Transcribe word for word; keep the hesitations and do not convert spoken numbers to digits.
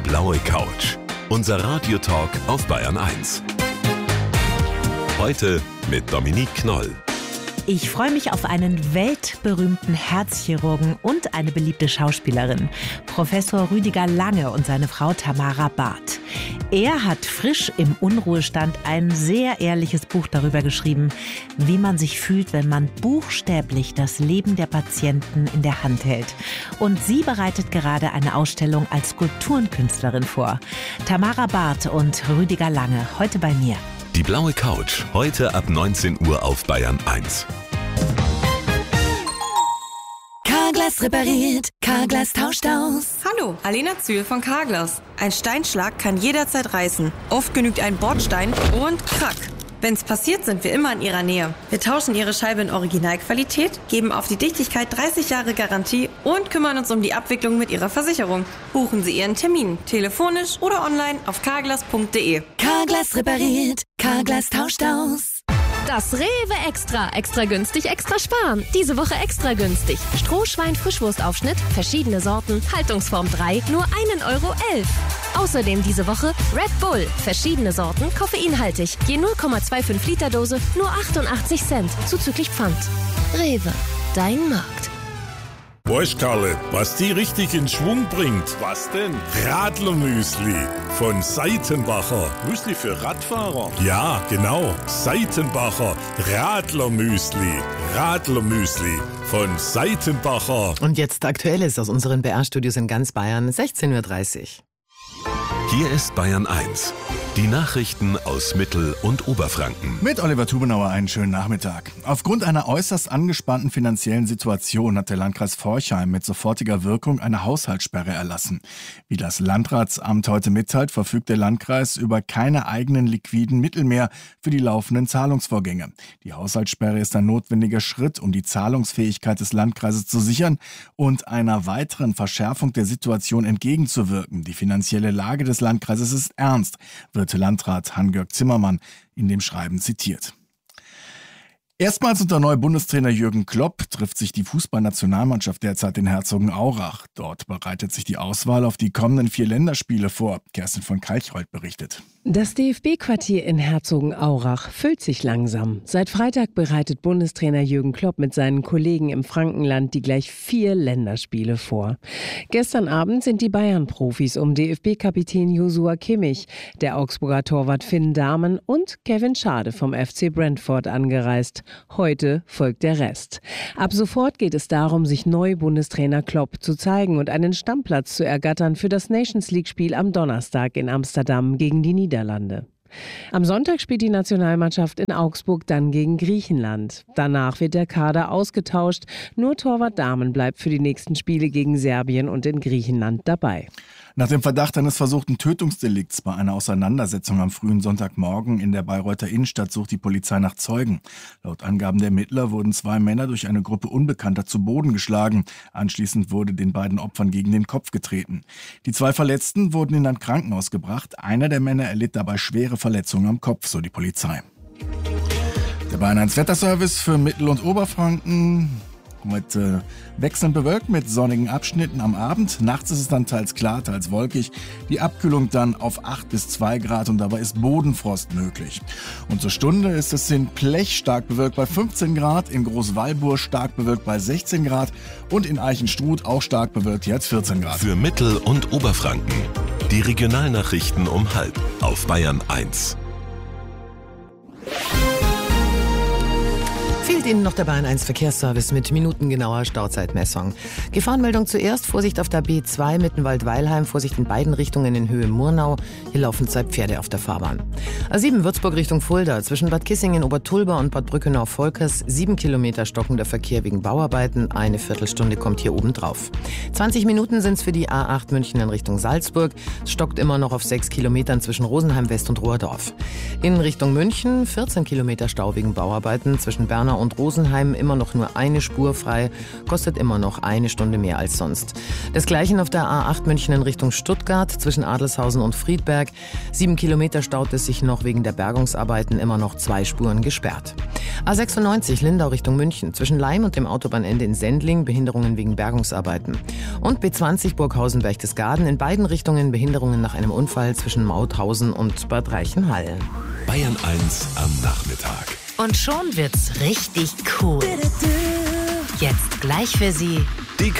blaue Couch. Unser Radiotalk auf Bayern eins. Heute mit Dominique Knoll. Ich freue mich auf einen weltberühmten Herzchirurgen und eine beliebte Schauspielerin, Professor Rüdiger Lange und seine Frau Tamara Barth. Er hat frisch im Unruhestand ein sehr ehrliches Buch darüber geschrieben, wie man sich fühlt, wenn man buchstäblich das Leben der Patienten in der Hand hält. Und sie bereitet gerade eine Ausstellung als Skulpturenkünstlerin vor. Tamara Barth und Rüdiger Lange, heute bei mir. Die blaue Couch, heute ab neunzehn Uhr auf Bayern eins. Carglass repariert, Carglass tauscht aus. Hallo, Alena Zühl von Carglass. Ein Steinschlag kann jederzeit reißen. Oft genügt ein Bordstein und krack. Wenn's passiert, sind wir immer in Ihrer Nähe. Wir tauschen Ihre Scheibe in Originalqualität, geben auf die Dichtigkeit dreißig Jahre Garantie und kümmern uns um die Abwicklung mit Ihrer Versicherung. Buchen Sie Ihren Termin, telefonisch oder online auf carglass punkt de. Carglass repariert, Carglass tauscht aus. Das Rewe Extra. Extra günstig, extra sparen. Diese Woche extra günstig. Strohschwein-Frischwurstaufschnitt, verschiedene Sorten, Haltungsform drei, nur ein Euro elf. Außerdem diese Woche Red Bull, verschiedene Sorten, koffeinhaltig. Je null Komma fünfundzwanzig Liter Dose, nur achtundachtzig Cent, zuzüglich Pfand. Rewe, dein Markt. Weißt Karle, was die richtig in Schwung bringt? Was denn? Radlermüsli von Seitenbacher. Müsli für Radfahrer? Ja, genau. Seitenbacher Radlermüsli. Radlermüsli von Seitenbacher. Und jetzt Aktuelles aus unseren B R-Studios in ganz Bayern, sechzehn Uhr dreißig. Hier ist Bayern eins. Die Nachrichten aus Mittel- und Oberfranken. Mit Oliver Tubenauer einen schönen Nachmittag. Aufgrund einer äußerst angespannten finanziellen Situation hat der Landkreis Forchheim mit sofortiger Wirkung eine Haushaltssperre erlassen. Wie das Landratsamt heute mitteilt, verfügt der Landkreis über keine eigenen liquiden Mittel mehr für die laufenden Zahlungsvorgänge. Die Haushaltssperre ist ein notwendiger Schritt, um die Zahlungsfähigkeit des Landkreises zu sichern und einer weiteren Verschärfung der Situation entgegenzuwirken. Die finanzielle Lage des Landkreises ist ernst, wird Landrat Hans-Georg Zimmermann in dem Schreiben zitiert. Erstmals unter neuer Bundestrainer Jürgen Klopp trifft sich die Fußballnationalmannschaft derzeit in Herzogenaurach. Dort bereitet sich die Auswahl auf die kommenden vier Länderspiele vor. Kerstin von Kalchreuth berichtet. Das D F B-Quartier in Herzogenaurach füllt sich langsam. Seit Freitag bereitet Bundestrainer Jürgen Klopp mit seinen Kollegen im Frankenland die gleich vier Länderspiele vor. Gestern Abend sind die Bayern-Profis um D F B-Kapitän Joshua Kimmich, der Augsburger Torwart Finn Dahmen und Kevin Schade vom F C Brentford angereist. Heute folgt der Rest. Ab sofort geht es darum, sich neu Bundestrainer Klopp zu zeigen und einen Stammplatz zu ergattern für das Nations-League-Spiel am Donnerstag in Amsterdam gegen die Niederlande. Am Sonntag spielt die Nationalmannschaft in Augsburg dann gegen Griechenland. Danach wird der Kader ausgetauscht. Nur Torwart Dahmen bleibt für die nächsten Spiele gegen Serbien und in Griechenland dabei. Nach dem Verdacht eines versuchten Tötungsdelikts bei einer Auseinandersetzung am frühen Sonntagmorgen in der Bayreuther Innenstadt sucht die Polizei nach Zeugen. Laut Angaben der Ermittler wurden zwei Männer durch eine Gruppe Unbekannter zu Boden geschlagen. Anschließend wurde den beiden Opfern gegen den Kopf getreten. Die zwei Verletzten wurden in ein Krankenhaus gebracht. Einer der Männer erlitt dabei schwere Verletzungen am Kopf, so die Polizei. Der Bayern eins Wetterservice für Mittel- und Oberfranken. Heute wechselnd bewölkt mit sonnigen Abschnitten am Abend. Nachts ist es dann teils klar, teils wolkig. Die Abkühlung dann auf acht bis zwei Grad und dabei ist Bodenfrost möglich. Und zur Stunde ist es in Plech stark bewölkt bei fünfzehn Grad, in Großwallburg stark bewölkt bei sechzehn Grad und in Eichenstruth auch stark bewölkt jetzt vierzehn Grad. Für Mittel- und Oberfranken. Die Regionalnachrichten um halb auf Bayern eins. Fehlt Ihnen noch der Bayern eins Verkehrsservice mit minutengenauer Stauzeitmessung. Gefahrenmeldung zuerst, Vorsicht auf der B zwei Mittenwald-Weilheim, Vorsicht in beiden Richtungen in Höhe Murnau. Hier laufen zwei Pferde auf der Fahrbahn. A sieben Würzburg Richtung Fulda, zwischen Bad Kissingen, Obertulba und Bad Brückenau-Volkers, sieben Kilometer stockender Verkehr wegen Bauarbeiten, eine Viertelstunde kommt hier oben drauf. zwanzig Minuten sind es für die A acht München in Richtung Salzburg, es stockt immer noch auf sechs Kilometern zwischen Rosenheim West und Rohrdorf. In Richtung München, vierzehn Kilometer Stau wegen Bauarbeiten zwischen Bernau Pirna und Rosenheim immer noch nur eine Spur frei, kostet immer noch eine Stunde mehr als sonst. Desgleichen auf der A acht München in Richtung Stuttgart zwischen Adelshausen und Friedberg. Sieben Kilometer staut es sich noch wegen der Bergungsarbeiten, immer noch zwei Spuren gesperrt. A sechsundneunzig Lindau Richtung München zwischen Laim und dem Autobahnende in Sendling, Behinderungen wegen Bergungsarbeiten. Und B zwanzig Burghausen-Berchtesgaden, in beiden Richtungen Behinderungen nach einem Unfall zwischen Mauthausen und Bad Reichenhall. Bayern eins am Nachmittag. Und schon wird's richtig cool. Jetzt gleich für Sie